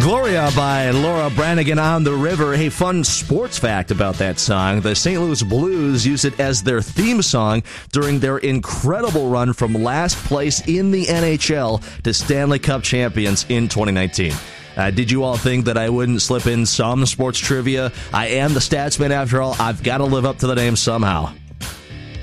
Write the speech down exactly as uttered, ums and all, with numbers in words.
Gloria by Laura Branigan on the River. Hey, fun sports fact about that song. The Saint Louis Blues used it as their theme song during their incredible run from last place in the N H L to Stanley Cup champions in twenty nineteen. Uh, did you all think that I wouldn't slip in some sports trivia? I am the Statsman after all. I've got to live up to the name somehow.